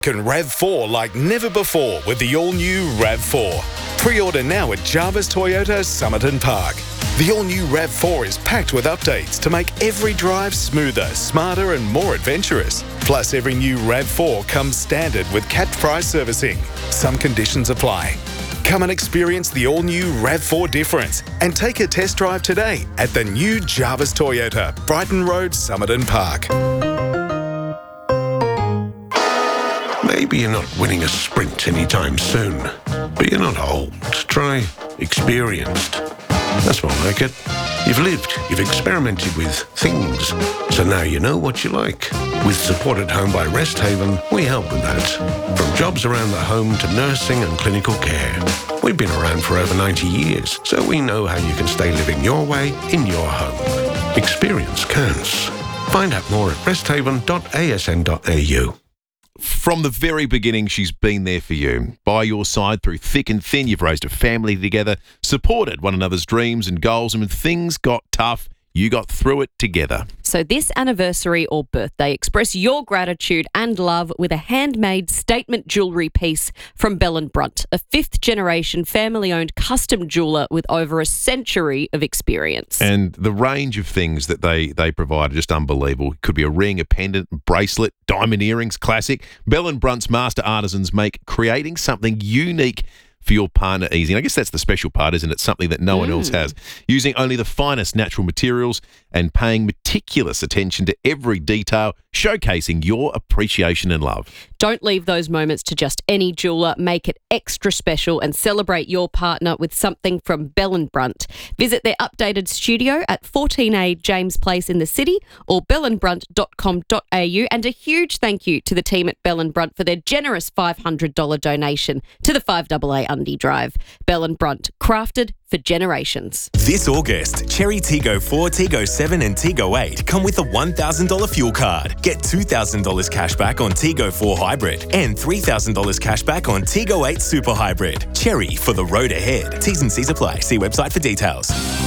Can RAV4 like never before with the all-new RAV4. Pre-order now at Jarvis Toyota Somerton Park. The all-new RAV4 is packed with updates to make every drive smoother, smarter and more adventurous. Plus, every new RAV4 comes standard with capped price servicing. Some conditions apply. Come and experience the all-new RAV4 difference and take a test drive today at the new Jarvis Toyota, Brighton Road, Somerton Park. Maybe you're not winning a sprint anytime soon, but you're not old. Try experienced. That's more like it. You've lived, you've experimented with things, so now you know what you like. With Support at Home by Rest Haven, we help with that. From jobs around the home to nursing and clinical care. We've been around for over 90 years, so we know how you can stay living your way in your home. Experience counts. Find out more at resthaven.asn.au. From the very beginning, she's been there for you. By your side through thick and thin, you've raised a family together, supported one another's dreams and goals, and when things got tough, you got through it together. So this anniversary or birthday, express your gratitude and love with a handmade statement jewellery piece from Bell & Brunt, a fifth-generation family-owned custom jeweller with over a century of experience. And the range of things that they provide are just unbelievable. It could be a ring, a pendant, bracelet, diamond earrings, classic. Bell & Brunt's master artisans make creating something unique for your partner easy. And I guess that's the special part, isn't it? Something that no one else has. Using only the finest natural materials and paying meticulous attention to every detail, showcasing your appreciation and love. Don't leave those moments to just any jeweller. Make it extra special and celebrate your partner with something from Bell & Brunt. Visit their updated studio at 14A James Place in the city or bellandbrunt.com.au. And a huge thank you to the team at Bell & Brunt for their generous $500 donation to the 5AA Undy Drive. Bell & Brunt, crafted for generations. This August, Cherry Tiggo 4, Tiggo 7 and Tiggo 8 come with a $1,000 fuel card. Get $2,000 cash back on Tiggo 4 Hybrid and $3,000 cash back on Tiggo 8 Super Hybrid. Cherry for the road ahead. T's and C's apply. See website for details.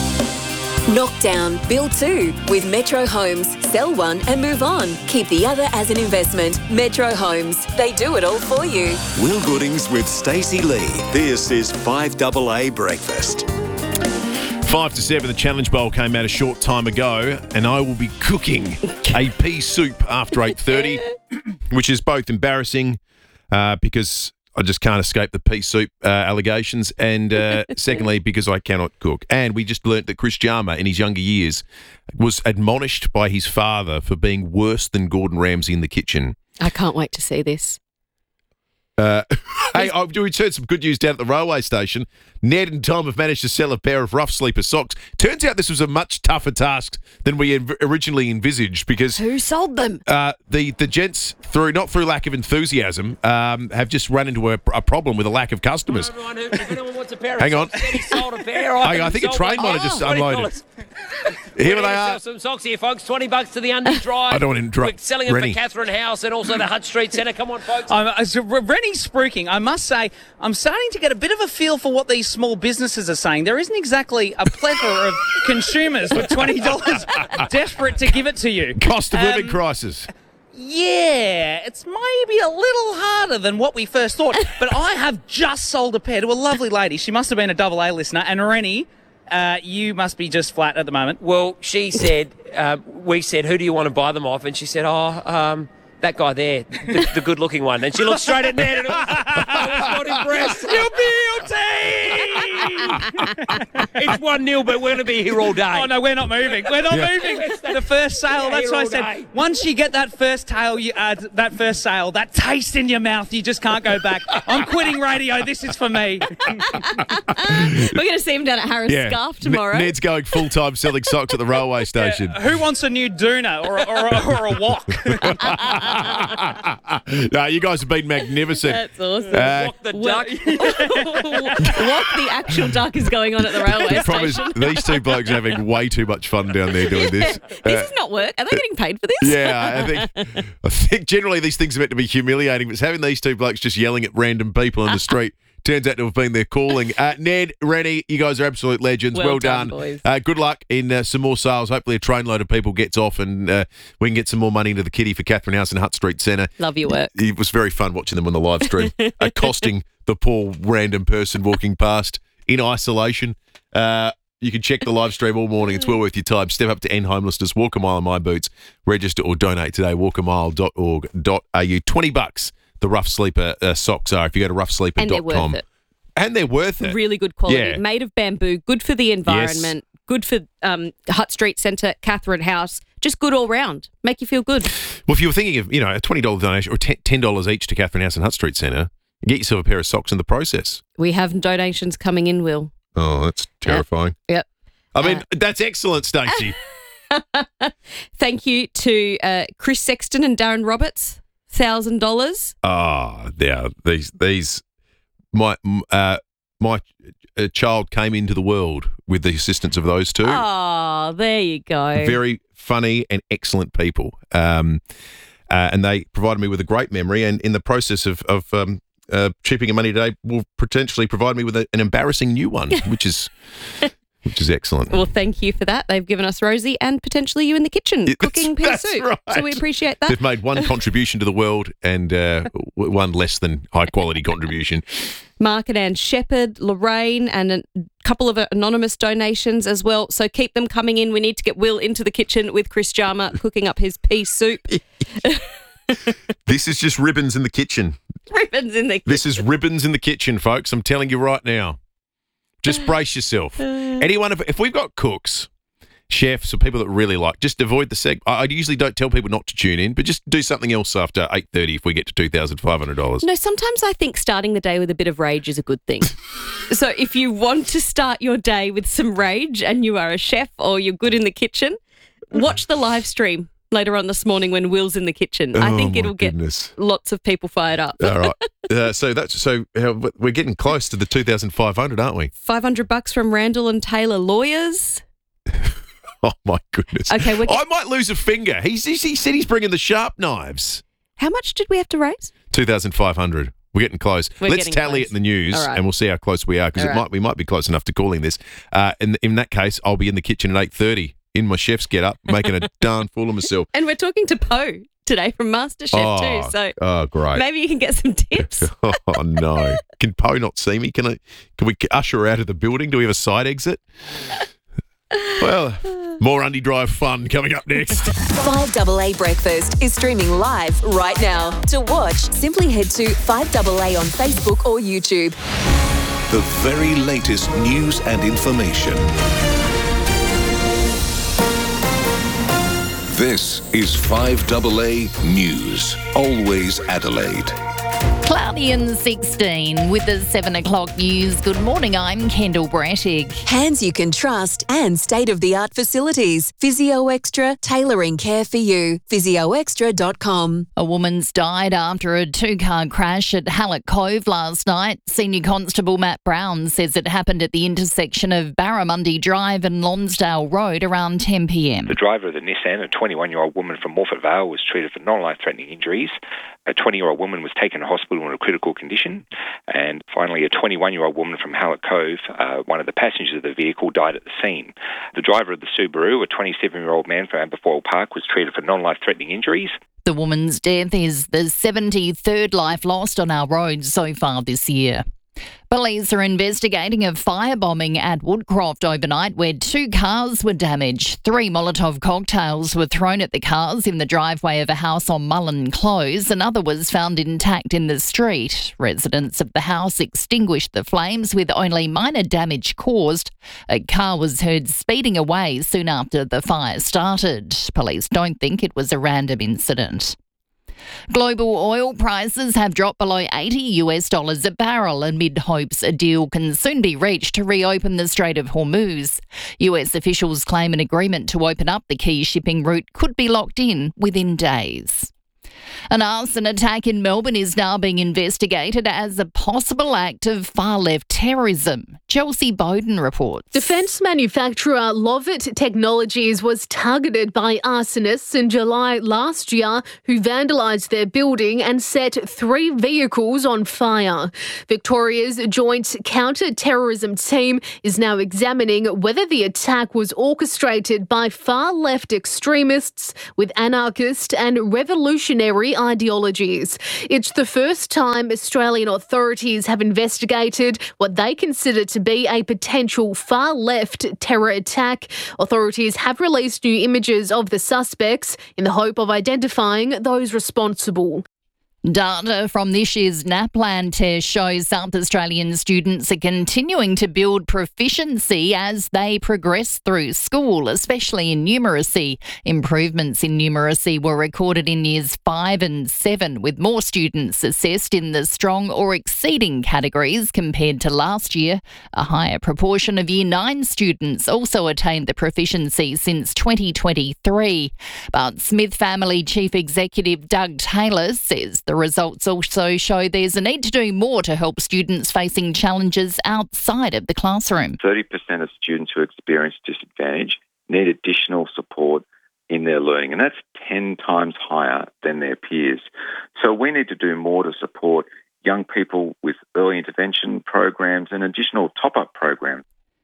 Knock down, build two with Metro Homes. Sell one and move on. Keep the other as an investment. Metro Homes. They do it all for you. Will Goodings with Stacey Lee. This is 5AA Breakfast. 5 to 7, the Challenge Bowl came out a short time ago, and I will be cooking a pea soup after 8:30, which is both embarrassing because I just can't escape the pea soup allegations, and secondly, because I cannot cook. And we just learnt that Chris Jarma, in his younger years, was admonished by his father for being worse than Gordon Ramsay in the kitchen. I can't wait to see this. Hey, we heard some good news down at the railway station. Ned and Tom have managed to sell a pair of rough sleeper socks. Turns out this was a much tougher task than we had originally envisaged because... Who sold them? The gents, not through lack of enthusiasm, have just run into a problem with a lack of customers. If anyone wants a pair Hang on. Said he sold a pair. I think a train might have just unloaded. Here they are. Some socks here, folks. $20 to the Undy Drive. I don't want to interrupt. We're selling them Rennie. for Catherine House and also the Hutt Street Centre. Come on, folks. Rennie's spruiking. I must say, I'm starting to get a bit of a feel for what these small businesses are saying. There isn't exactly a plethora of consumers with $20 desperate to give it to you. Cost of living crisis. Yeah, it's maybe a little harder than what we first thought. But I have just sold a pair to a lovely lady. She must have been a AA listener. And Rennie, you must be just flat at the moment. Well, she said, we said, who do you want to buy them off? And she said, that guy there, the good-looking one. And she looked straight at Ned and I was not impressed. You're It's 1-0, but we're going to be here all day. Oh, no, we're not moving. We're not moving. The first sale, that's what I said. Day. Once you get that first sale, that taste in your mouth, you just can't go back. I'm quitting radio. This is for me. We're going to see him down at Harris Scarf tomorrow. Ned's going full-time selling socks at the railway station. Who wants a new doona or a wok? No, you guys have been magnificent. That's awesome. Walk the duck. What the actual duck is going on at the railway The problem is station? these two blokes are having way too much fun down there doing this. This is not work. Are they getting paid for this? Yeah, I think generally these things are meant to be humiliating, but it's having these two blokes just yelling at random people on the street turns out to have been their calling. Ned, Rennie, you guys are absolute legends. Well done. Boys. Good luck in some more sales. Hopefully a trainload of people gets off and we can get some more money into the kitty for Catherine House and Hutt Street Centre. Love your work. It was very fun watching them on the live stream, accosting the poor random person walking past in isolation. You can check the live stream all morning. It's well worth your time. Step up to end homelessness. Walk a mile in my boots. Register or donate today. walkamile.org.au. $20 the Rough Sleeper socks are if you go to roughsleeper.com. And they're worth it. And they're worth it. Really good quality. Yeah. Made of bamboo. Good for the environment. Good for Hutt Street Centre, Catherine House. Just good all round. Make you feel good. Well, if you were thinking of, a $20 donation or $10 each to Catherine House and Hutt Street Centre, get yourself a pair of socks in the process. We have donations coming in, Will. Oh, that's terrifying. Yep. I mean, that's excellent, Stacey. Thank you to Chris Sexton and Darren Roberts, $1,000. Yeah. These my child came into the world with the assistance of those two. Oh, there you go. Very funny and excellent people. And they provided me with a great memory. And in the process of chipping in money today, will potentially provide me with an embarrassing new one, which is excellent. Well, thank you for that. They've given us Rosie and potentially you in the kitchen cooking pea soup. Right. So we appreciate that. They've made one contribution to the world and one less than high quality contribution. Mark and Ann Shepherd, Lorraine, and a couple of anonymous donations as well. So keep them coming in. We need to get Will into the kitchen with Chris Jarma cooking up his pea soup. This is just ribbons in the kitchen. Ribbons in the kitchen. This is ribbons in the kitchen, folks. I'm telling you right now. Just brace yourself. If we've got cooks, chefs, or people that really like, just avoid the segment. I usually don't tell people not to tune in, but just do something else after 8:30 if we get to $2,500. No, sometimes I think starting the day with a bit of rage is a good thing. So if you want to start your day with some rage and you are a chef or you're good in the kitchen, watch the live stream later on this morning when Will's in the kitchen. I think it'll get lots of people fired up. All right. So we're getting close to the 2,500, aren't we? $500 from Randall and Taylor Lawyers. Oh my goodness. Okay, I might lose a finger. He said he's bringing the sharp knives. How much did we have to raise? 2,500. We're getting close. Let's tally it in the news, and we'll see how close we are because we might be close enough to calling this. In that case, I'll be in the kitchen at 8:30 in my chef's get-up, making a darn fool of myself. And we're talking to Poe today from MasterChef too. So great. Maybe you can get some tips. Oh no! Can Poe not see me? Can we usher her out of the building? Do we have a side exit? Well, more Undy Drive fun coming up next. 5AA Breakfast is streaming live right now. To watch, simply head to 5AA on Facebook or YouTube. The very latest news and information. This is 5AA News. Always Adelaide. Cloudy and 16 with the 7 o'clock news. Good morning, I'm Kendall Brattig. Hands you can trust and state-of-the-art facilities. Physio Extra, tailoring care for you. PhysioExtra.com. A woman's died after a two-car crash at Hallett Cove last night. Senior Constable Matt Brown says it happened at the intersection of Barramundi Drive and Lonsdale Road around 10 p.m. The driver of the Nissan, a 21-year-old woman from Morphett Vale, was treated for non-life-threatening injuries. A 20-year-old woman was taken to hospital in a critical condition. And finally, a 21-year-old woman from Hallett Cove, one of the passengers of the vehicle, died at the scene. The driver of the Subaru, a 27-year-old man from Aberfoyle Park, was treated for non-life-threatening injuries. The woman's death is the 73rd life lost on our roads so far this year. Police are investigating a firebombing at Woodcroft overnight where 2 cars were damaged. 3 Molotov cocktails were thrown at the cars in the driveway of a house on Mullen Close. Another was found intact in the street. Residents of the house extinguished the flames with only minor damage caused. A car was heard speeding away soon after the fire started. Police don't think it was a random incident. Global oil prices have dropped below $80 a barrel amid hopes a deal can soon be reached to reopen the Strait of Hormuz. US officials claim an agreement to open up the key shipping route could be locked in within days. An arson attack in Melbourne is now being investigated as a possible act of far-left terrorism. Chelsea Bowden reports. Defence manufacturer Lovett Technologies was targeted by arsonists in July last year who vandalised their building and set 3 vehicles on fire. Victoria's Joint Counter-Terrorism Team is now examining whether the attack was orchestrated by far-left extremists with anarchist and revolutionary ideologies. It's the first time Australian authorities have investigated what they consider to be a potential far-left terror attack. Authorities have released new images of the suspects in the hope of identifying those responsible. Data from this year's NAPLAN test shows South Australian students are continuing to build proficiency as they progress through school, especially in numeracy. Improvements in numeracy were recorded in years 5 and 7, with more students assessed in the strong or exceeding categories compared to last year. A higher proportion of Year 9 students also attained the proficiency since 2023. But Smith Family Chief Executive Doug Taylor says the results also show there's a need to do more to help students facing challenges outside of the classroom. 30% of students who experience disadvantage need additional support in their learning, and that's 10 times higher than their peers. So we need to do more to support young people with early intervention programs and additional top-up programs.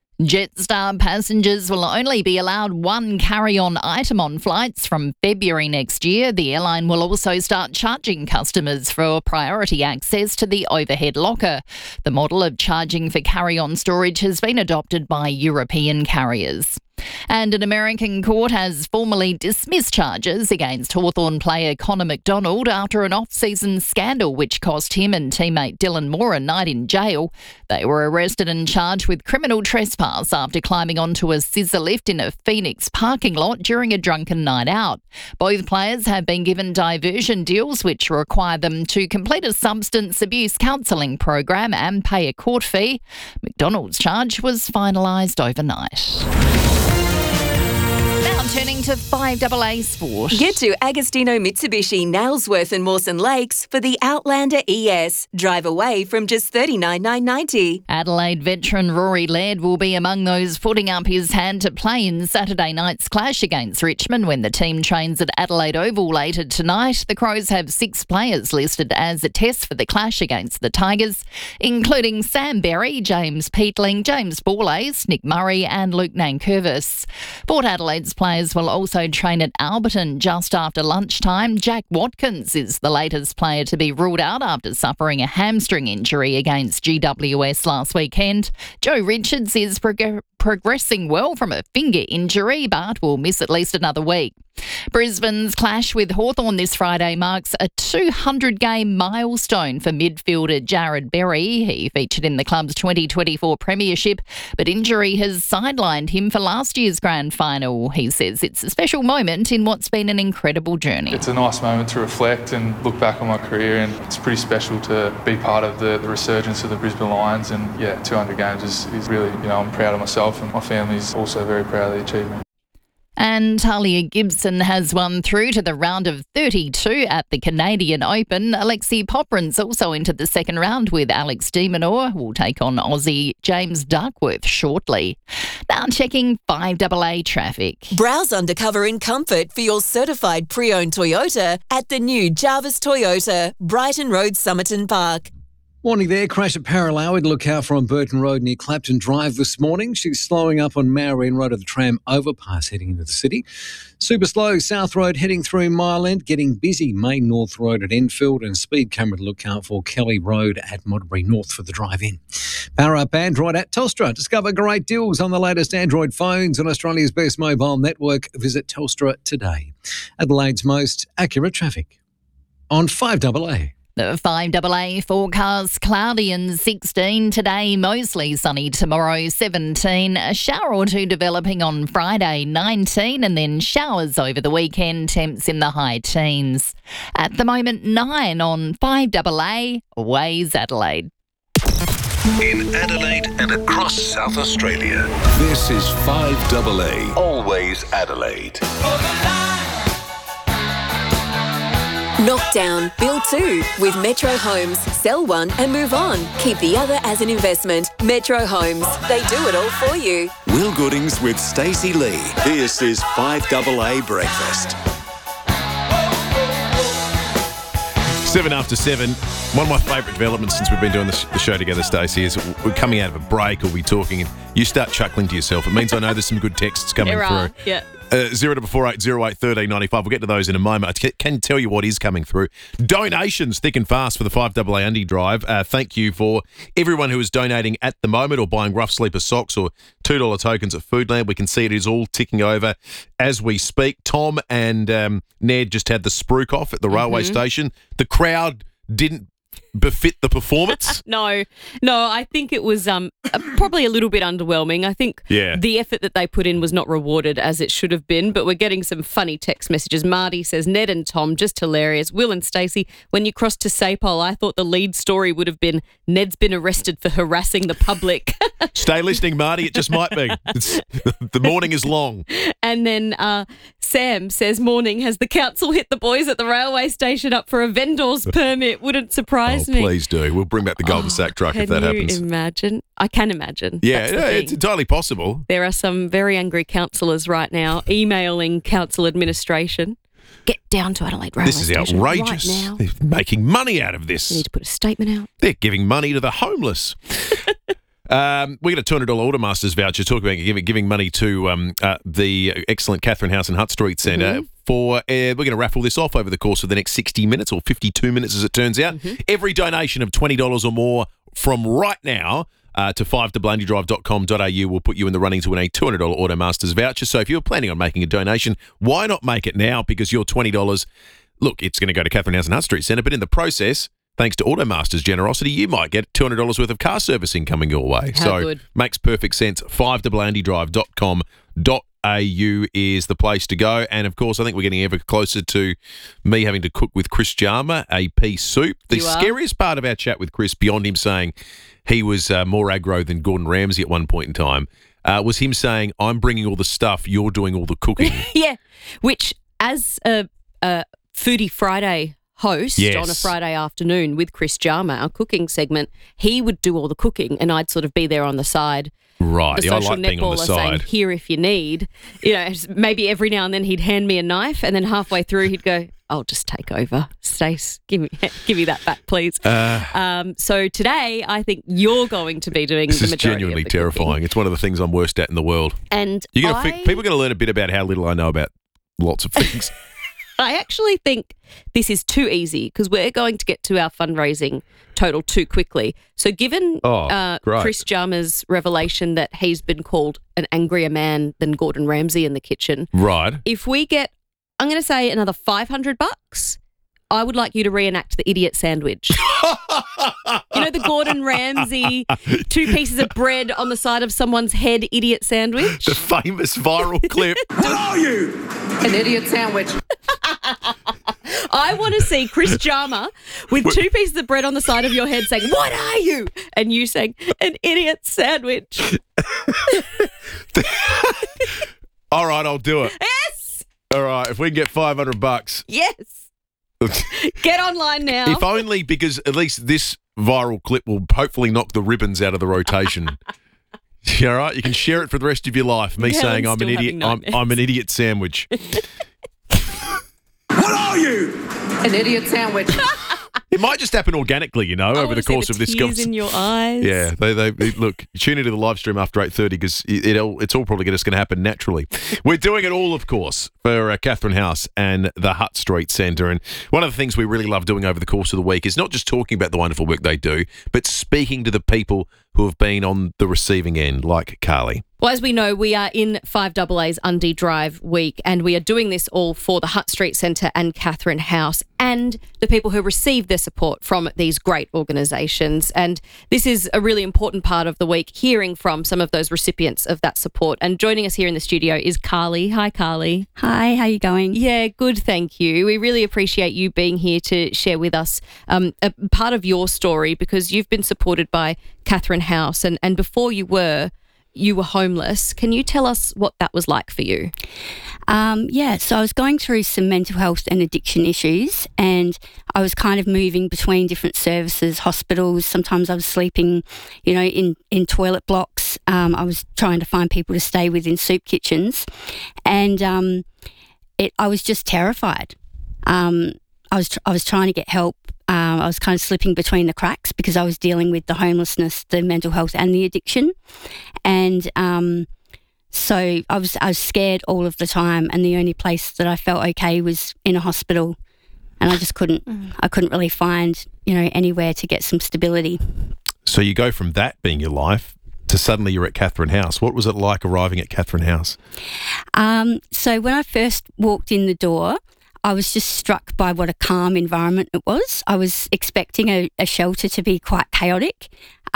Jetstar passengers will only be allowed 1 carry-on item on flights from February next year. The airline will also start charging customers for priority access to the overhead locker. The model of charging for carry-on storage has been adopted by European carriers. And an American court has formally dismissed charges against Hawthorn player Connor McDonald after an off-season scandal which cost him and teammate Dylan Moore a night in jail. They were arrested and charged with criminal trespass after climbing onto a scissor lift in a Phoenix parking lot during a drunken night out. Both players have been given diversion deals which require them to complete a substance abuse counselling program and pay a court fee. McDonald's charge was finalised overnight. Now turning to 5AA Sport. Get to Agostino Mitsubishi, Nailsworth and Mawson Lakes for the Outlander ES. Drive away from just $39,990. Adelaide veteran Rory Laird will be among those putting up his hand to play in Saturday night's clash against Richmond when the team trains at Adelaide Oval later tonight. The Crows have 6 players listed as a test for the clash against the Tigers, including Sam Berry, James Peatling, James Borlase, Nick Murray and Luke Nankervis. Port Adelaide's players will also train at Alberton just after lunchtime. Jack Watkins is the latest player to be ruled out after suffering a hamstring injury against GWS last weekend. Joe Richards is progressing well from a finger injury but will miss at least another week. Brisbane's clash with Hawthorn this Friday marks a 200-game milestone for midfielder Jared Berry. He featured in the club's 2024 premiership, but injury has sidelined him for last year's grand final. He says it's a special moment in what's been an incredible journey. It's a nice moment to reflect and look back on my career, and it's pretty special to be part of the resurgence of the Brisbane Lions. And 200 games is really, I'm proud of myself, and my family's also very proud of the achievement. And Talia Gibson has won through to the round of 32 at the Canadian Open. Alexei Poprin's also into the second round with Alex de Minaur, who will take on Aussie James Duckworth shortly. Now checking 5AA traffic. Browse undercover in comfort for your certified pre-owned Toyota at the new Jarvis Toyota, Brighton Road, Somerton Park. Morning there. Crash at Paralowie. Look out for on Burton Road near Clapton Drive this morning. She's slowing up on Marion Road at the tram overpass heading into the city. Super slow South Road heading through Mile End. Getting busy Main North Road at Enfield, and speed camera to look out for Kelly Road at Modbury North for the drive-in. Power up Android at Telstra. Discover great deals on the latest Android phones on Australia's best mobile network. Visit Telstra today. Adelaide's most accurate traffic on 5AA. The 5AA forecast, cloudy and 16 today, mostly sunny tomorrow, 17. A shower or two developing on Friday, 19, and then showers over the weekend, temps in the high teens. At the moment, 9 on 5AA, Waze Adelaide. In Adelaide and across South Australia, this is 5AA, always Adelaide. Knockdown, build two with Metro Homes. Sell one and move on. Keep the other as an investment. Metro Homes. They do it all for you. Will Goodings with Stacey Lee. This is 5AA Breakfast. 7 after 7. One of my favourite developments since we've been doing the show together, Stacey, is we're coming out of a break or we're talking and you start chuckling to yourself. It means I know there's some good texts coming There through. are, yeah. 0448081395. We'll get to those in a moment. I can tell you what is coming through. Donations thick and fast for the 5AA Undy Drive. Thank you for everyone who is donating at the moment or buying rough sleeper socks or $2 tokens at Foodland. We can see it is all ticking over as we speak. Tom and Ned just had the spruik off at the railway station. The crowd didn't befit the performance. No, I think it was probably a little bit underwhelming. I think the effort that they put in was not rewarded as it should have been, but we're getting some funny text messages. Marty says, Ned and Tom, just hilarious. Will and Stacey, when you crossed to Sapole, I thought the lead story would have been Ned's been arrested for harassing the public. Stay listening, Marty. It just might be. The morning is long. And then Sam says, morning, has the council hit the boys at the railway station up for a vendor's permit? Wouldn't surprise me. Please do. We'll bring back the Golden Sack truck if that happens. Can you imagine? I can imagine. Yeah, That's the thing. it's entirely possible. There are some very angry councillors right now emailing council administration. Get down to Adelaide Railway This is Station outrageous. right now. They're making money out of this. We need to put a statement out. They're giving money to the homeless. We got a $200 Automasters voucher. Talk about giving money to the excellent Catherine House and Hutt Street Centre. We're going to raffle this off over the course of the next 60 minutes or 52 minutes as it turns out. Every donation of $20 or more from right now to 5AAUndydrive.com.au will put you in the running to win a $200 Automasters voucher. So if you're planning on making a donation, why not make it now? Because your $20, look, it's going to go to Catherine House and Hutt Street Centre, but in the process, thanks to Automasters' generosity, you might get $200 worth of car servicing coming your way. How good. Makes perfect sense. 5AAUndydrive.com.au is the place to go. And, of course, I think we're getting ever closer to me having to cook with Chris Jarmer a pea soup. The scariest part of our chat with Chris, beyond him saying he was more aggro than Gordon Ramsay at one point in time, was him saying, I'm bringing all the stuff, you're doing all the cooking. Yeah, which as a Foodie Friday host on a Friday afternoon with Chris Jarmer, our cooking segment, he would do all the cooking and I'd sort of be there on the side. Right, the I social like being on the netballer saying, side. here if you need. You know, maybe every now and then he'd hand me a knife and then halfway through he'd go, I'll just take over. Stace, give me that back, please. So today I think you're going to be doing the majority This is genuinely of the terrifying. cooking. It's one of the things I'm worst at in the world. And people are going to learn a bit about how little I know about lots of things. I actually think this is too easy because we're going to get to our fundraising total too quickly. So given Chris Jarmer's revelation that he's been called an angrier man than Gordon Ramsay in the kitchen, right? If we get, I'm going to say another $500, I would like you to reenact the idiot sandwich. You know the Gordon Ramsay 2 pieces of bread on the side of someone's head idiot sandwich? The famous viral clip. What are you? An idiot sandwich. I want to see Chris Jarmer with 2 pieces of bread on the side of your head saying, what are you? And you saying, an idiot sandwich. All right, I'll do it. Yes. All right, if we can get $500. Yes. Get online now. If only because at least this viral clip will hopefully knock the ribbons out of the rotation. All right, you can share it for the rest of your life. Me saying I'm an idiot. I'm an idiot sandwich. What are you? An idiot sandwich. It might just happen organically, you know, over the course of this tears in your eyes. Yeah, they look. Tune into the live stream after 8:30 because it's all probably just going to happen naturally. We're doing it all, of course, for Catherine House and the Hutt Street Centre. And one of the things we really love doing over the course of the week is not just talking about the wonderful work they do, but speaking to the people who have been on the receiving end, like Carly. Well, as we know, we are in 5AA's Undy Drive week, and we are doing this all for the Hutt Street Centre and Catherine House and the people who receive their support from these great organisations. And this is a really important part of the week, hearing from some of those recipients of that support. And joining us here in the studio is Carly. Hi, Carly. Hi, how are you going? Yeah, good, thank you. We really appreciate you being here to share with us a part of your story because you've been supported by Catherine House. And before you were, you were homeless. Can you tell us what that was like for you? So I was going through some mental health and addiction issues, and I was kind of moving between different services, hospitals. Sometimes I was sleeping, in toilet blocks. I was trying to find people to stay with in soup kitchens, and I was just terrified. I was trying to get help. I was kind of slipping between the cracks because I was dealing with the homelessness, the mental health, and the addiction, and so I was scared all of the time, and the only place that I felt okay was in a hospital, and I just couldn't really find anywhere to get some stability. So you go from that being your life to suddenly you're at Catherine House. What was it like arriving at Catherine House? So when I first walked in the door, I was just struck by what a calm environment it was. I was expecting a shelter to be quite chaotic.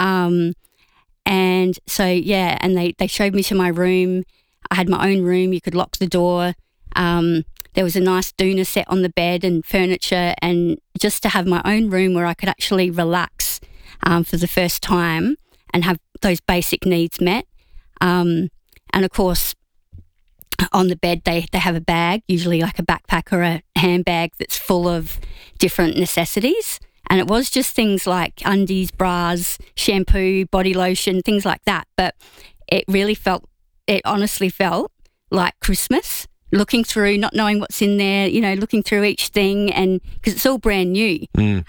And so, and they showed me to my room. I had my own room. You could lock the door. There was a nice doona set on the bed and furniture, and just to have my own room where I could actually relax for the first time and have those basic needs met. And of course, on the bed, they have a bag, usually like a backpack or a handbag that's full of different necessities. And it was just things like undies, bras, shampoo, body lotion, things like that. But it honestly felt like Christmas, looking through, not knowing what's in there, looking through each thing, and because it's all brand new.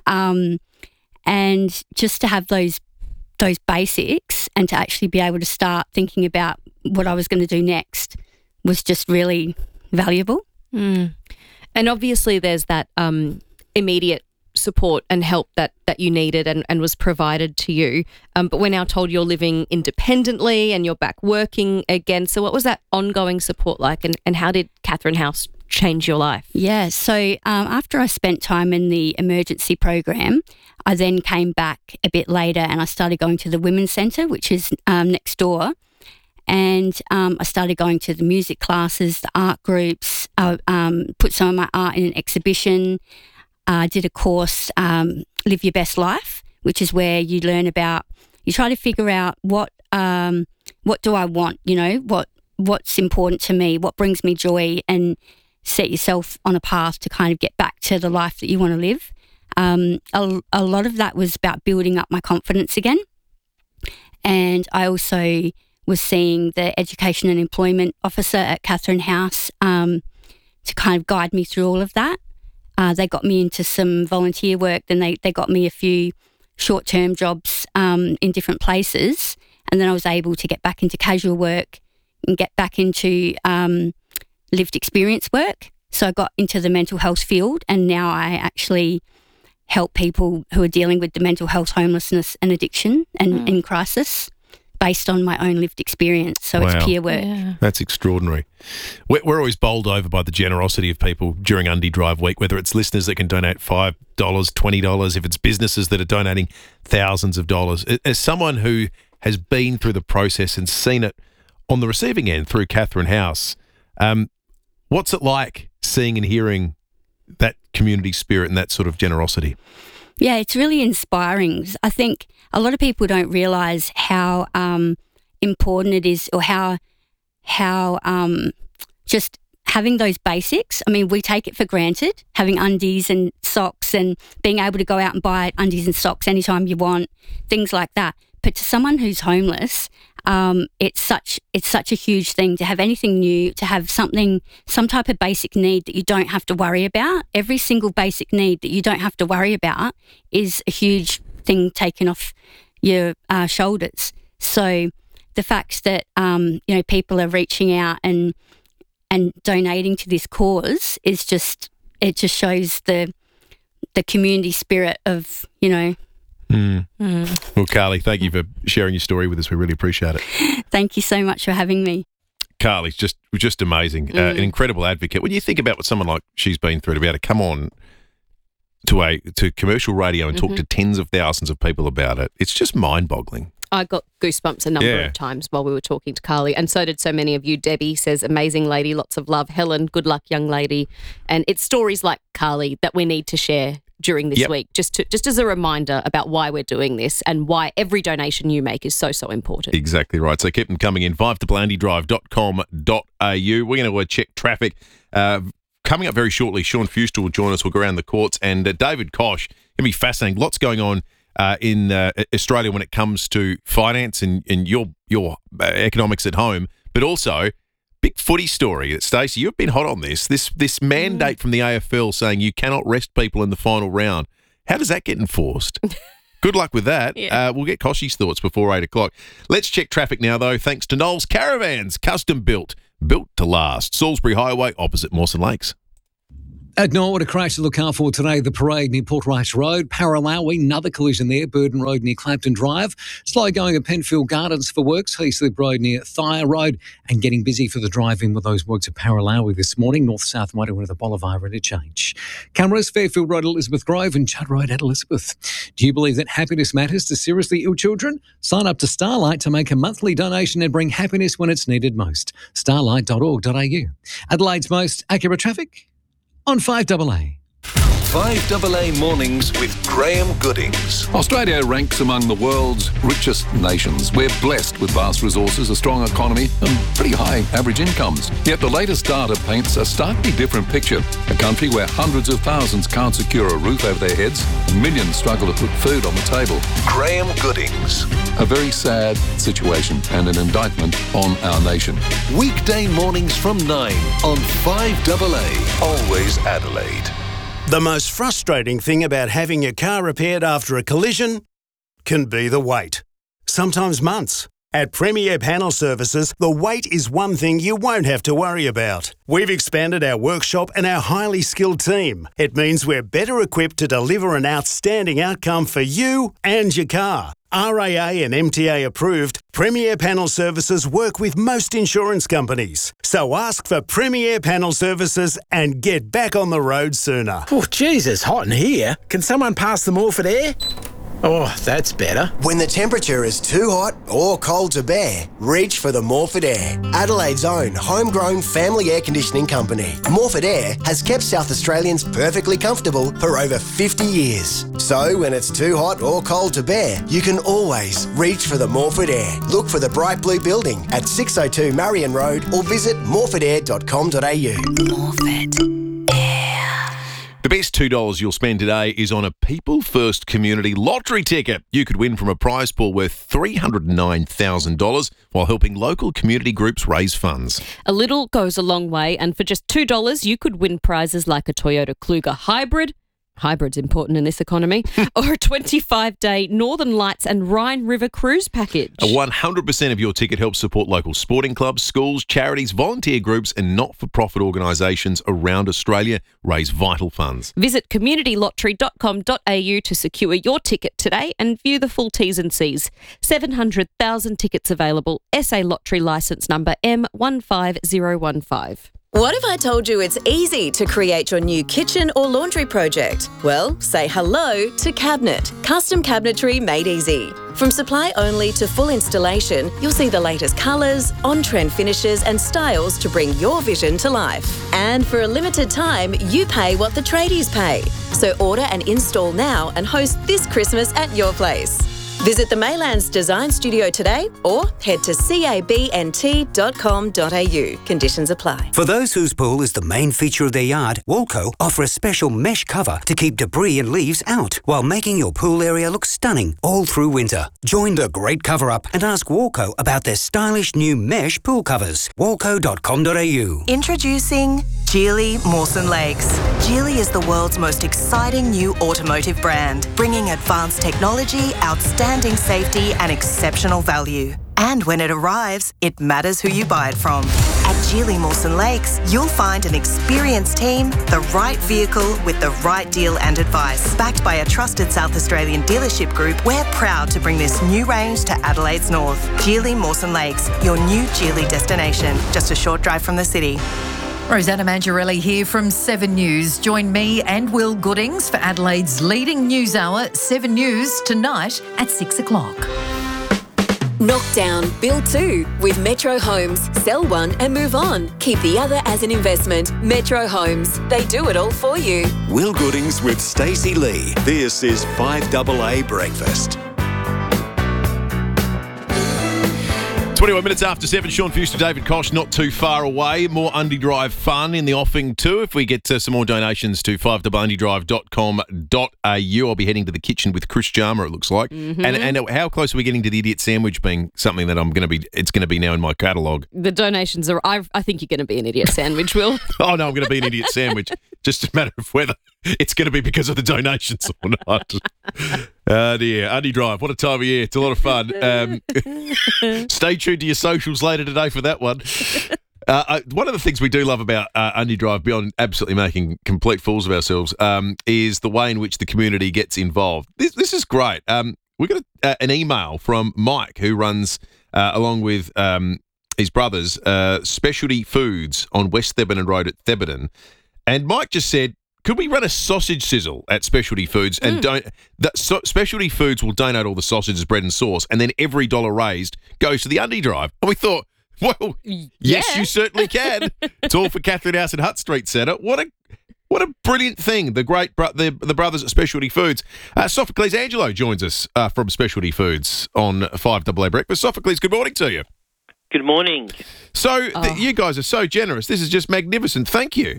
And just to have those basics and to actually be able to start thinking about what I was going to do next was just really valuable. And obviously there's that immediate support and help that you needed and was provided to you. But we're now told you're living independently and you're back working again. So what was that ongoing support like, and how did Catherine House change your life? Yeah, so after I spent time in the emergency program, I then came back a bit later and I started going to the Women's Centre, which is next door. And I started going to the music classes, the art groups. I put some of my art in an exhibition. I did a course, Live Your Best Life, which is where you learn about, you try to figure out what do I want, what's important to me, what brings me joy, and set yourself on a path to kind of get back to the life that you want to live. A lot of that was about building up my confidence again. And I also was seeing the Education and Employment Officer at Catherine House to kind of guide me through all of that. They got me into some volunteer work, then they got me a few short-term jobs in different places, and then I was able to get back into casual work and get back into lived experience work. So I got into the mental health field, and now I actually help people who are dealing with the mental health, homelessness and addiction and in crisis, based on my own lived experience. So Wow. It's peer work. Yeah. That's extraordinary. We're always bowled over by the generosity of people during Undie Drive Week, whether it's listeners that can donate $5, $20, if it's businesses that are donating thousands of dollars. As someone who has been through the process and seen it on the receiving end through Catherine House, what's it like seeing and hearing that community spirit and that sort of generosity? Yeah, it's really inspiring. I think a lot of people don't realise how important it is, or how just having those basics. I mean, we take it for granted, having undies and socks and being able to go out and buy undies and socks anytime you want, things like that. But to someone who's homeless, it's such a huge thing to have anything new, to have some type of basic need that you don't have to worry about. Every single basic need that you don't have to worry about is a huge thing taken off your shoulders. So the fact that people are reaching out and donating to this cause is just shows the community spirit of Well, Carly, thank you for sharing your story with us. We really appreciate it. Thank you so much for having me. Carly's just amazing, an incredible advocate. When you think about what someone like she's been through, to be able to come on to commercial radio and talk to tens of thousands of people about it, it's just mind-boggling. I got goosebumps a number of times while we were talking to Carly, and so did so many of you. Debbie says, amazing lady, lots of love. Helen, good luck, young lady. And it's stories like Carly that we need to share during this Yep. week, just as a reminder about why we're doing this and why every donation you make is so important. Exactly right. So keep them coming in. 5toBlandydrive.com.au. We're going to check traffic. Coming up very shortly, Sean Fuster will join us. We'll go around the courts. And David Koch, going to be fascinating. Lots going on in Australia when it comes to finance and your economics at home, but also big footy story. Stacey, you've been hot on this mandate from the AFL saying you cannot rest people in the final round. How does that get enforced? Good luck with that. Yeah. We'll get Koshy's thoughts before 8 o'clock. Let's check traffic now, though, thanks to Knowles Caravans, custom built to last. Salisbury Highway, opposite Mawson Lakes. At Norwood, a crash to look out for today. The parade near Portrice Road. Paralawi, another collision there. Burden Road near Clapton Drive. Slow going at Penfield Gardens for works. Heaslip Road near Thyre Road. And getting busy for the drive-in with those works at Paralawi this morning. North-south motorway to the Bolivar interchange. Cameras, Fairfield Road, Elizabeth Grove and Judd Road at Elizabeth. Do you believe that happiness matters to seriously ill children? Sign up to Starlight to make a monthly donation and bring happiness when it's needed most. Starlight.org.au. Adelaide's most accurate traffic on 5AA. 5AA Mornings with Graham Goodings. Australia ranks among the world's richest nations. We're blessed with vast resources, a strong economy and pretty high average incomes. Yet the latest data paints a starkly different picture. A country where hundreds of thousands can't secure a roof over their heads and millions struggle to put food on the table. Graham Goodings. A very sad situation and an indictment on our nation. Weekday mornings from 9 on 5AA. Always Adelaide. The most frustrating thing about having your car repaired after a collision can be the wait. Sometimes months. At Premier Panel Services, the wait is one thing you won't have to worry about. We've expanded our workshop and our highly skilled team. It means we're better equipped to deliver an outstanding outcome for you and your car. RAA and MTA approved, Premier Panel Services work with most insurance companies. So ask for Premier Panel Services and get back on the road sooner. Oh, geez, it's hot in here. Can someone pass the Morphett air? Oh, that's better. When the temperature is too hot or cold to bear, reach for the Morphett Air, Adelaide's own homegrown family air conditioning company. Morphett Air has kept South Australians perfectly comfortable for over 50 years. So when it's too hot or cold to bear, you can always reach for the Morphett Air. Look for the bright blue building at 602 Marion Road or visit morphettair.com.au. Morphett. The best $2 you'll spend today is on a People First Community Lottery ticket. You could win from a prize pool worth $309,000 while helping local community groups raise funds. A little goes a long way, and for just $2, you could win prizes like a Toyota Kluger Hybrid. Hybrid's important in this economy. Or a 25-day Northern Lights and Rhine River cruise package. 100% of your ticket helps support local sporting clubs, schools, charities, volunteer groups and not-for-profit organisations around Australia raise vital funds. Visit communitylottery.com.au to secure your ticket today and view the full T's and C's. 700,000 tickets available. SA Lottery licence number M15015. What if I told you it's easy to create your new kitchen or laundry project? Well, say hello to Cabinet. Custom cabinetry made easy. From supply only to full installation, you'll see the latest colours, on-trend finishes and styles to bring your vision to life. And for a limited time, you pay what the tradies pay. So order and install now and host this Christmas at your place. Visit the Maylands Design Studio today or head to cabnt.com.au. Conditions apply. For those whose pool is the main feature of their yard, Walco offer a special mesh cover to keep debris and leaves out while making your pool area look stunning all through winter. Join the great cover-up and ask Walco about their stylish new mesh pool covers. Walco.com.au. Introducing Geely Mawson Lakes. Geely is the world's most exciting new automotive brand, bringing advanced technology, outstanding safety and exceptional value. And when it arrives, it matters who you buy it from. At Geely Mawson Lakes, you'll find an experienced team, the right vehicle with the right deal and advice. Backed by a trusted South Australian dealership group, we're proud to bring this new range to Adelaide's north. Geely Mawson Lakes, your new Geely destination, just a short drive from the city. Rosanna Mangiarelli here from 7 News. Join me and Will Goodings for Adelaide's leading news hour, 7 News, tonight at 6 o'clock. Knock down, build two with Metro Homes. Sell one and move on. Keep the other as an investment. Metro Homes. They do it all for you. Will Goodings with Stacey Lee. This is 5AA Breakfast. 21 minutes after 7, Sean Fuster, David Kosh, not too far away. More Undy Drive fun in the offing too. If we get some more donations to 5AAUndyDrive.com.au, I'll be heading to the kitchen with Chris Jarmer, it looks like. Mm-hmm. And how close are we getting to the idiot sandwich being something that it's going to be now in my catalogue? The donations are, I think you're going to be an idiot sandwich, Will. Oh, no, I'm going to be an idiot sandwich. Just a matter of whether it's going to be because of the donations or not. Oh, dear. Undy Drive, what a time of year. It's a lot of fun. Stay tuned to your socials later today for that one. One of the things we do love about Undy Drive, beyond absolutely making complete fools of ourselves, is the way in which the community gets involved. This is great. We got an email from Mike, who runs, along with his brothers, Specialty Foods on West Thebarton Road at Thebarton. And Mike just said, could we run a sausage sizzle at Specialty Foods and Specialty Foods will donate all the sausages, bread and sauce, and then every dollar raised goes to the Undy Drive. And we thought, well, yes, you certainly can. It's all for Catherine House and Hutt Street Centre. What a brilliant thing. The great the brothers at Specialty Foods. Sophocles Angelo joins us from Specialty Foods on 5AA Breakfast. Sophocles, good morning to you. Good morning. So you guys are so generous. This is just magnificent. Thank you.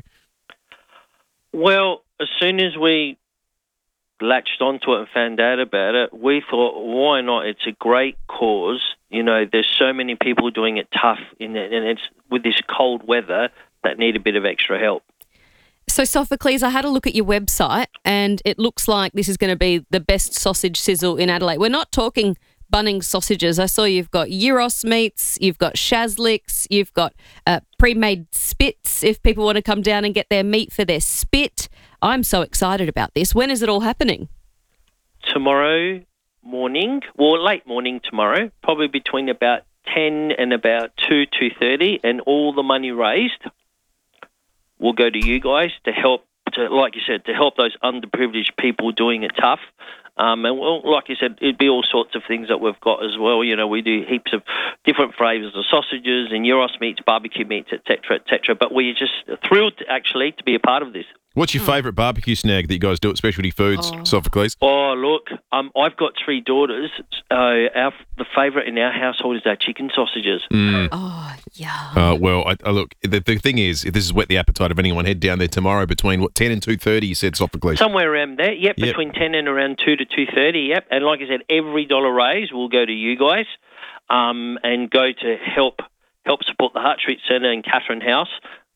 Well, as soon as we latched onto it and found out about it, we thought, why not? It's a great cause. You know, there's so many people doing it tough, and it's with this cold weather that need a bit of extra help. So, Sophocles, I had a look at your website, and it looks like this is going to be the best sausage sizzle in Adelaide. We're not talking Bunnings sausages. I saw you've got gyros meats, you've got shazliks, you've got pre-made spits if people want to come down and get their meat for their spit. I'm so excited about this. When is it all happening? Tomorrow morning, well, late morning tomorrow, probably between about 10 and about 2:30, and all the money raised will go to you guys to help, like you said, to help those underprivileged people doing it tough. And well, like you said, it'd be all sorts of things that we've got as well. You know, we do heaps of different flavours of sausages and gyros meats, barbecue meats, etc., etc. But we're just thrilled, actually, to be a part of this. What's your favourite barbecue snag that you guys do at Specialty Foods, Sophocles? Oh, look, I've got 3 daughters. The favourite in our household is our chicken sausages. Oh, yeah. Well, look, the thing is, if this has whet the appetite of anyone, head down there tomorrow between, 10 and 2:30, you said, Sophocles? Somewhere around there, yep, between 10 and around 2 to 2:30, yep. And like I said, every dollar raised will go to you guys and go to help support the Hutt Street Centre and Catherine House.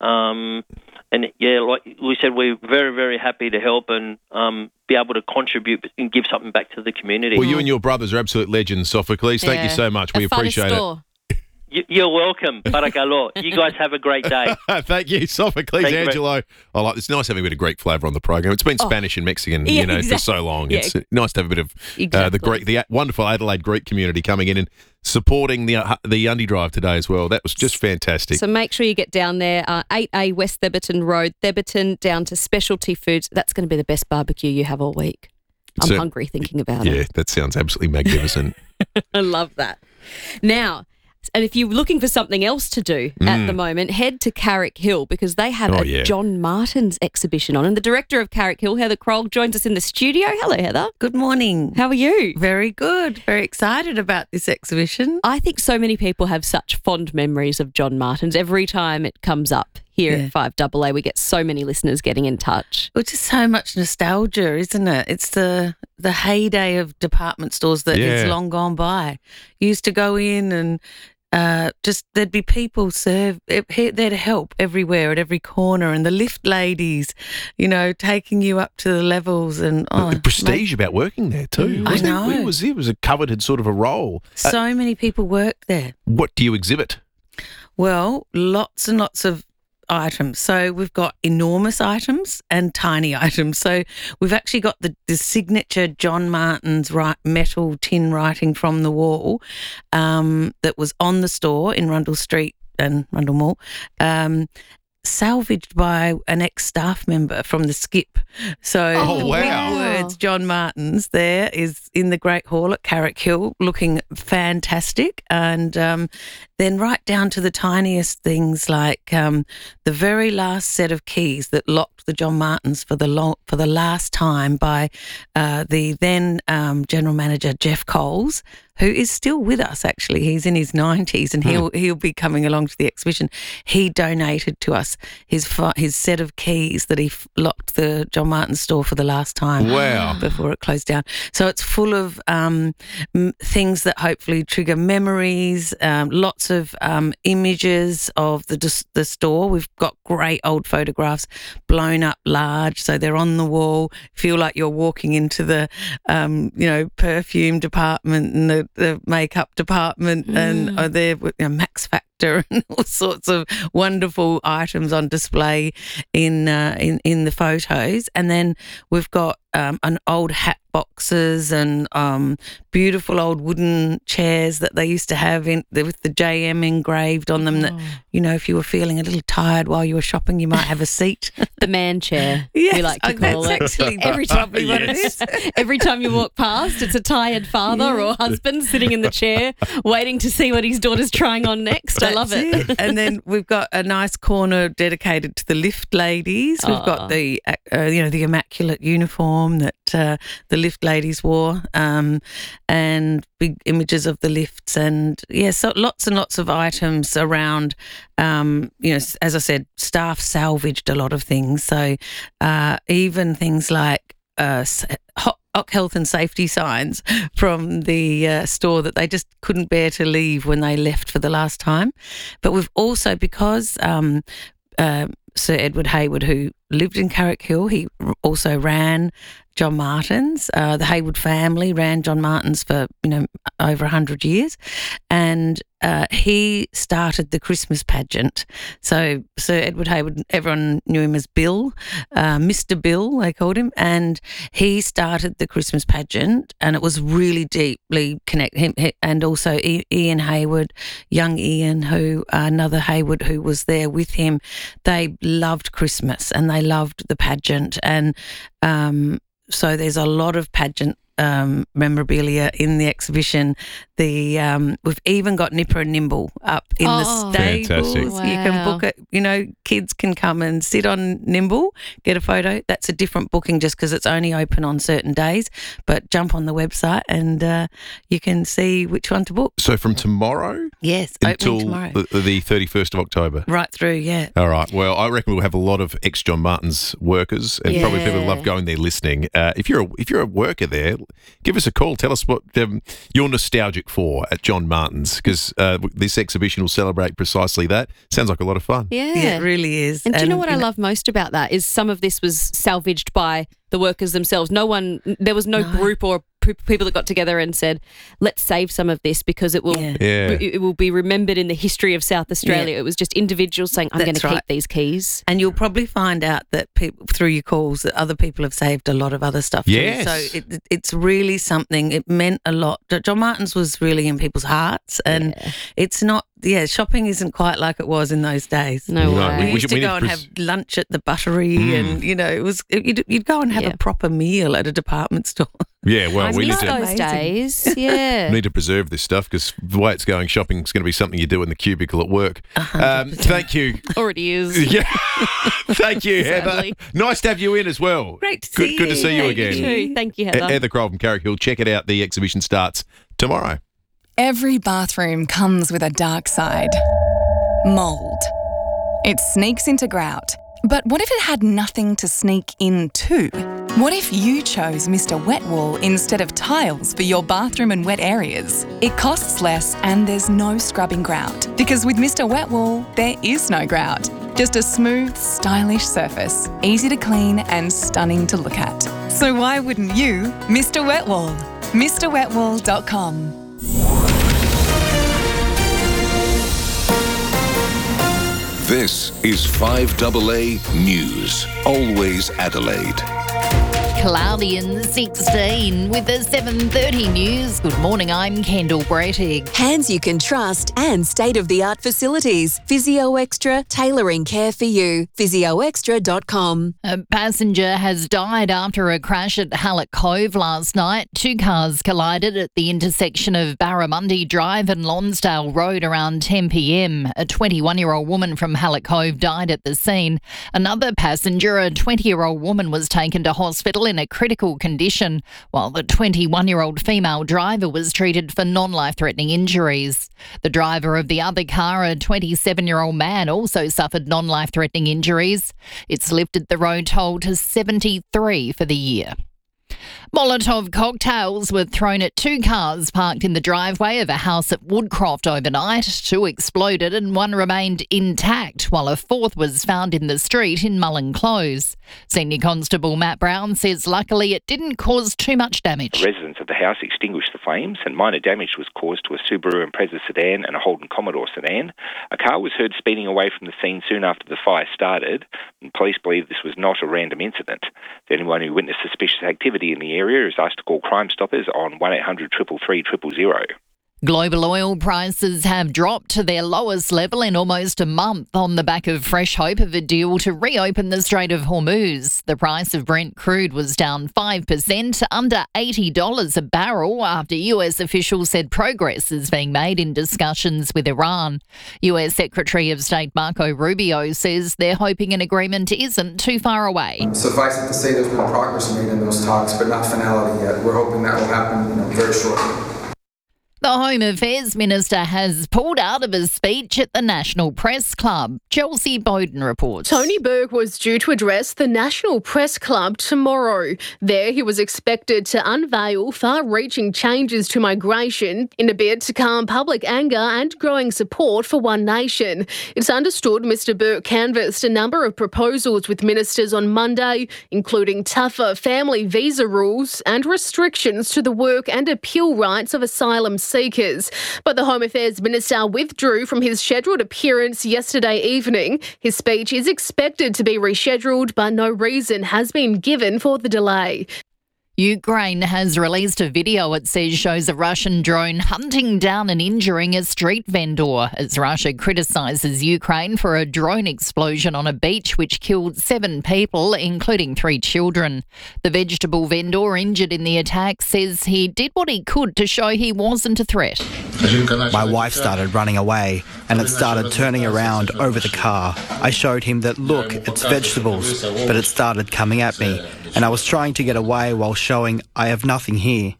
And, yeah, like we said, we're very, very happy to help and be able to contribute and give something back to the community. Well, you and your brothers are absolute legends, Sophocles. Thank you so much. We appreciate it. You're welcome. Barakalo. You guys have a great day. Thank you, Sophocles Angelo. I like it's nice having a bit of Greek flavour on the program. It's been Spanish and Mexican, for so long. It's nice to have a bit of the wonderful Adelaide Greek community coming in and supporting the Undy Drive today as well. That was just fantastic. So make sure you get down there, 8A West Thebarton Road, Thebarton, down to Specialty Foods. That's going to be the best barbecue you have all week. I'm hungry thinking about it. Yeah, that sounds absolutely magnificent. I love that. Now, and if you're looking for something else to do at the moment, head to Carrick Hill because they have a John Martins exhibition on. And the director of Carrick Hill, Heather Kroll, joins us in the studio. Hello, Heather. Good morning. How are you? Very good. Very excited about this exhibition. I think so many people have such fond memories of John Martins. Every time it comes up here at 5AA, we get so many listeners getting in touch. Well, just so much nostalgia, isn't it? It's the heyday of department stores that is long gone by. You used to go in and there'd be people there to help everywhere at every corner, and the lift ladies, taking you up to the levels, and the prestige about working there too. I know. It was a coveted sort of a role. So many people worked there. What do you exhibit? Well, lots and lots of items. So we've got enormous items and tiny items. So we've actually got the signature John Martins metal tin writing from the wall that was on the store in Rundle Street and Rundle Mall. salvaged by an ex-staff member from the Skip. So wow. Words, John Martins there is in the Great Hall at Carrick Hill, looking fantastic. And then right down to the tiniest things like the very last set of keys that locked the John Martins for the last time by the then General Manager Jeff Coles, who is still with us, actually. He's in his 90s and he'll be coming along to the exhibition. He donated to us his set of keys that he locked the John Martins store for the last time. Wow. Before it closed down. So it's full of things that hopefully trigger memories, lots of images of the store. We've got great old photographs blown up large, so they're on the wall. Feel like you're walking into the, perfume department and the makeup department, and they're Max Factor and all sorts of wonderful items on display in the photos. And then we've got an old hat boxes and beautiful old wooden chairs that they used to have with the JM engraved on them. That if you were feeling a little tired while you were shopping, you might have a seat. The man chair, yes, we like to call it. Actually Every time every time you walk past, it's a tired father or husband sitting in the chair waiting to see what his daughter's trying on next. I love it. And then we've got a nice corner dedicated to the lift ladies. We've got the the immaculate uniform that the lift ladies wore, and big images of the lifts, and so lots and lots of items around. As I said, staff salvaged a lot of things. So even things like health and safety signs from the store that they just couldn't bear to leave when they left for the last time. But we've also, because Sir Edward Hayward, who lived in Carrick Hill, he also ran John Martins. The Hayward family ran John Martins for over 100 years, and he started the Christmas pageant. So Sir Edward Hayward, everyone knew him as Bill, Mr. Bill they called him, and he started the Christmas pageant, and it was really deeply connected. Him and also Ian Hayward, young Ian, who another Hayward who was there with him. They loved Christmas and they loved the pageant, and so there's a lot of pageant memorabilia in the exhibition. We've even got Nipper and Nimble up in the stables. Fantastic. Wow. You can book it. Kids can come and sit on Nimble, get a photo. That's a different booking just because it's only open on certain days. But jump on the website and you can see which one to book. So from tomorrow? Yes, until opening tomorrow. The 31st of October? Right through, yeah. All right. Well, I reckon we'll have a lot of ex-John Martins workers and probably people who love going there listening. If you're a worker there, give us a call. Tell us what you're nostalgic for at John Martins, because this exhibition will celebrate precisely that. Sounds like a lot of fun. Yeah, it really is. And do you know what I love most about that is some of this was salvaged by the workers themselves. There was no group or people that got together and said, let's save some of this because it will it will be remembered in the history of South Australia. It was just individuals saying, I'm going to keep these keys. And you'll probably find out that people, through your calls, that other people have saved a lot of other stuff too. So it's really something. It meant a lot. John Martins was really in people's hearts, and it's not, shopping isn't quite like it was in those days. No way. We used to go and have lunch at the Buttery and, it was you'd go and have a proper meal at a department store. Yeah, well, we need those days. Yeah, we need to preserve this stuff because the way it's going, shopping is going to be something you do in the cubicle at work. Thank you. Already is. Yeah, thank you, Heather. Nice to have you in as well. Great to see you. Good to see you again. Thank you, Heather. Heather Kroll from Carrick Hill. Check it out. The exhibition starts tomorrow. Every bathroom comes with a dark side. Mould. It sneaks into grout. But what if it had nothing to sneak into? What if you chose Mr. Wet Wool instead of tiles for your bathroom and wet areas? It costs less and there's no scrubbing grout. Because with Mr. Wet Wool, there is no grout. Just a smooth, stylish surface, easy to clean and stunning to look at. So why wouldn't you Mr. Wet Wool? MrWetWool.com. This is 5AA News. Always Adelaide. cloudy and 16 with the 7:30 news. Good morning, I'm Kendall Brettig. Hands you can trust and state-of-the-art facilities. Physio Extra, tailoring care for you. PhysioExtra.com. A passenger has died after a crash at Hallett Cove last night. Two cars collided at the intersection of Barramundi Drive and Lonsdale Road around 10 p.m. A 21-year-old woman from Hallett Cove died at the scene. Another passenger, a 20-year-old woman, was taken to hospital in a critical condition, while the 21-year-old female driver was treated for non-life-threatening injuries. The driver of the other car, a 27-year-old man, also suffered non-life-threatening injuries. It's lifted the road toll to 73 for the year. Molotov cocktails were thrown at two cars parked in the driveway of a house at Woodcroft overnight. Two exploded and one remained intact, while a fourth was found in the street in Mullen Close. Senior Constable Matt Brown says luckily it didn't cause too much damage. Residents of the house extinguished the flames and minor damage was caused to a Subaru Impreza sedan and a Holden Commodore sedan. A car was heard speeding away from the scene soon after the fire started, and police believe this was not a random incident. Anyone who witnessed suspicious activity in the area is asked to call Crime Stoppers on 1800 333 000. Global oil prices have dropped to their lowest level in almost a month on the back of fresh hope of a deal to reopen the Strait of Hormuz. The price of Brent crude was down 5% to under $80 a barrel after US officials said progress is being made in discussions with Iran. US Secretary of State Marco Rubio says they're hoping an agreement isn't too far away. Suffice it to say there's been progress made in those talks, but not finality yet. We're hoping that will happen very shortly. The Home Affairs Minister has pulled out of his speech at the National Press Club. Chelsea Bowden reports. Tony Burke was due to address the National Press Club tomorrow. There he was expected to unveil far-reaching changes to migration in a bid to calm public anger and growing support for One Nation. It's understood Mr Burke canvassed a number of proposals with ministers on Monday, including tougher family visa rules and restrictions to the work and appeal rights of asylum seekers. But the Home Affairs Minister withdrew from his scheduled appearance yesterday evening. His speech is expected to be rescheduled, but no reason has been given for the delay. Ukraine has released a video it says shows a Russian drone hunting down and injuring a street vendor as Russia criticises Ukraine for a drone explosion on a beach which killed 7 people, including 3 children. The vegetable vendor injured in the attack says he did what he could to show he wasn't a threat. My wife started running away and it started turning around over the car. I showed him that, look, it's vegetables, but it started coming at me and I was trying to get away while showing I have nothing here.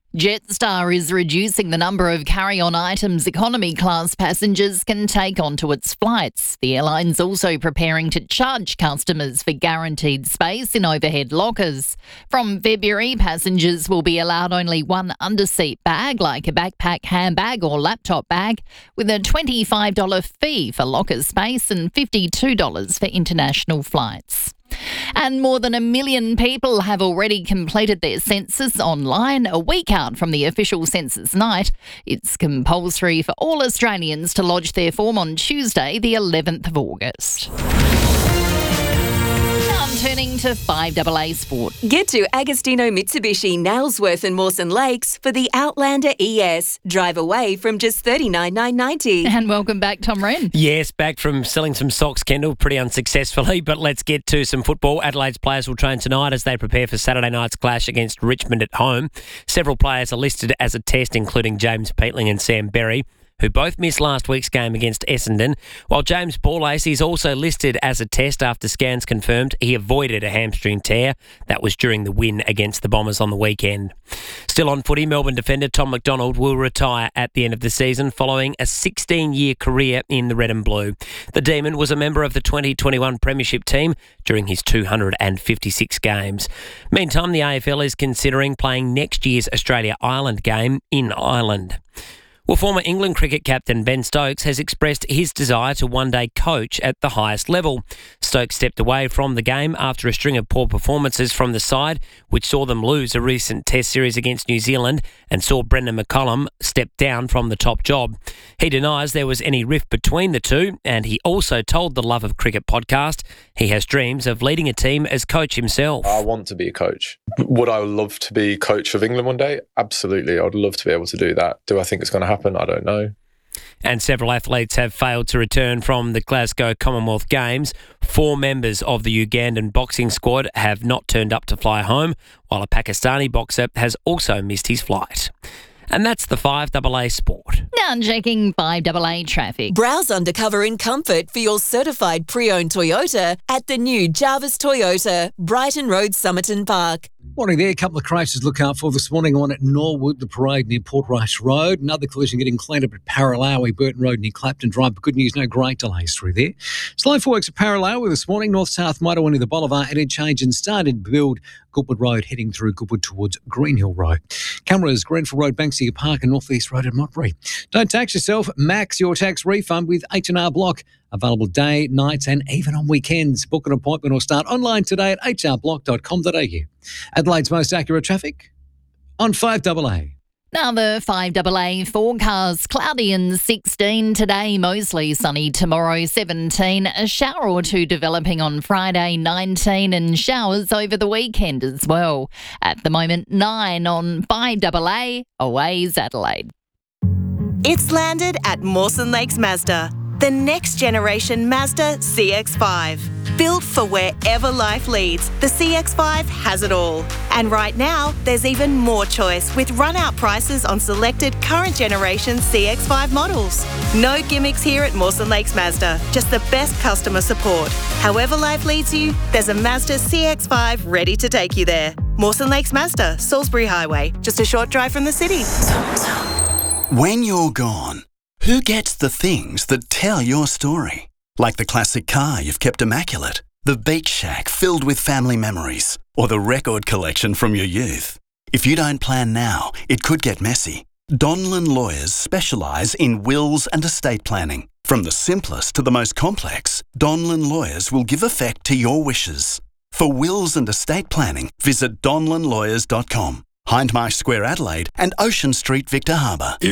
Jetstar is reducing the number of carry-on items economy class passengers can take onto its flights. The airline's also preparing to charge customers for guaranteed space in overhead lockers. From February, passengers will be allowed only one underseat bag, like a backpack, handbag or laptop bag, with a $25 fee for locker space and $52 for international flights. And more than 1 million people have already completed their census online a week out from the official census night. It's compulsory for all Australians to lodge their form on Tuesday, the 11th of August. Turning to 5AA Sport. Get to Agostino Mitsubishi, Nailsworth and Mawson Lakes for the Outlander ES. Drive away from just $39,990. And welcome back, Tom Wren. Yes, back from selling some socks, Kendall, pretty unsuccessfully, but let's get to some football. Adelaide's players will train tonight as they prepare for Saturday night's clash against Richmond at home. Several players are listed as a test, including James Peatling and Sam Berry, who both missed last week's game against Essendon, while James Borlase is also listed as a test after scans confirmed he avoided a hamstring tear. That was during the win against the Bombers on the weekend. Still on footy, Melbourne defender Tom McDonald will retire at the end of the season following a 16-year career in the red and blue. The Demon was a member of the 2021 Premiership team during his 256 games. Meantime, the AFL is considering playing next year's Australia-Ireland game in Ireland. Well, former England cricket captain Ben Stokes has expressed his desire to one day coach at the highest level. Stokes stepped away from the game after a string of poor performances from the side, which saw them lose a recent Test series against New Zealand and saw Brendan McCullum step down from the top job. He denies there was any rift between the two, and he also told the Love of Cricket podcast he has dreams of leading a team as coach himself. I want to be a coach. Would I love to be coach of England one day? Absolutely. I would love to be able to do that. Do I think it's going to happen? I don't know. And several athletes have failed to return from the Glasgow Commonwealth Games. 4 members of the Ugandan boxing squad have not turned up to fly home, while a Pakistani boxer has also missed his flight. And that's the 5AA Sport. Now checking 5AA traffic. Browse undercover in comfort for your certified pre-owned Toyota at the new Jarvis Toyota, Brighton Road, Somerton Park. Morning there. A couple of crashes to look out for this morning. One at Norwood, the parade near Portrice Road. Another collision getting cleaned up at Paralowie, Burton Road near Clapton Drive. But good news, no great delays through there. Slow for works at Paralowie this morning. North-south motorway near the Boulevard interchange and started to build Goodwood Road heading through Goodwood towards Greenhill Road. Cameras, Grenfell Road, Banksia Park and North East Road at Monterey. Don't tax yourself. Max your tax refund with H&R Block. Available day, nights and even on weekends. Book an appointment or start online today at hrblock.com.au. Adelaide's most accurate traffic on 5AA. Now the 5AA forecast, cloudy and 16 today, mostly sunny tomorrow, 17. A shower or two developing on Friday, 19, and showers over the weekend as well. At the moment, 9 on 5AA, aways Adelaide. It's landed at Mawson Lakes Mazda, the next generation Mazda CX-5. Built for wherever life leads, the CX-5 has it all. And right now, there's even more choice with run-out prices on selected current generation CX-5 models. No gimmicks here at Mawson Lakes Mazda, just the best customer support. However life leads you, there's a Mazda CX-5 ready to take you there. Mawson Lakes Mazda, Salisbury Highway, just a short drive from the city. When you're gone, who gets the things that tell your story? Like the classic car you've kept immaculate, the beach shack filled with family memories, or the record collection from your youth. If you don't plan now, it could get messy. Donlan Lawyers specialise in wills and estate planning. From the simplest to the most complex, Donlan Lawyers will give effect to your wishes. For wills and estate planning, visit donlanlawyers.com. Hindmarsh Square, Adelaide and Ocean Street, Victor Harbour.